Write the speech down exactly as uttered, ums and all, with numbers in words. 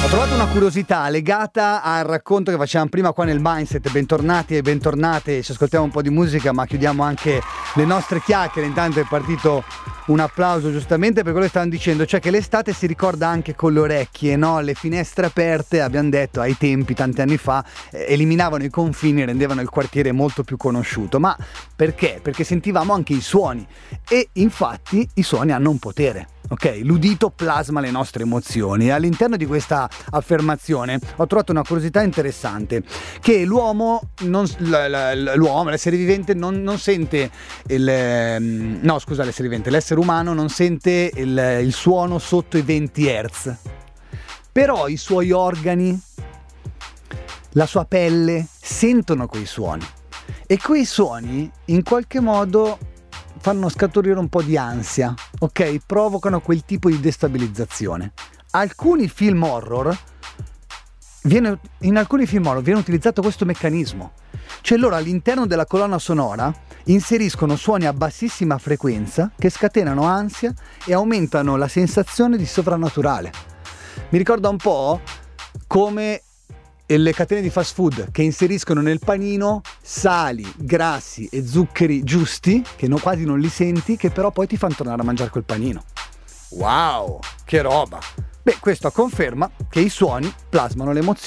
Ho trovato una curiosità legata al racconto che facevamo prima qua nel Mindset. Bentornati e bentornate, ci ascoltiamo un po' di musica ma chiudiamo anche le nostre chiacchiere. Intanto è partito un applauso giustamente per quello che stavano dicendo, cioè che l'estate si ricorda anche con le orecchie, no? Le finestre aperte, abbiamo detto ai tempi, tanti anni fa, eh, eliminavano i confini, rendevano il quartiere molto più conosciuto. Ma perché? Perché sentivamo anche i suoni e infatti i suoni hanno un potere. Ok, l'udito plasma le nostre emozioni e all'interno di questa affermazione ho trovato una curiosità interessante, che l'uomo, non, l'uomo, l'essere vivente non, non sente il, no scusa l'essere vivente, l'essere umano non sente il, il suono sotto i venti hertz, però i suoi organi, la sua pelle sentono quei suoni e quei suoni in qualche modo fanno scaturire un po' di ansia, ok? Provocano quel tipo di destabilizzazione. Alcuni film horror, viene, in alcuni film horror viene utilizzato questo meccanismo. Cioè loro all'interno della colonna sonora inseriscono suoni a bassissima frequenza che scatenano ansia e aumentano la sensazione di sovrannaturale. Mi ricorda un po' come e le catene di fast food che inseriscono nel panino sali, grassi e zuccheri giusti, che no, quasi non li senti, che però poi ti fanno tornare a mangiare quel panino. Wow, che roba! Beh, questo conferma che i suoni plasmano le emozioni.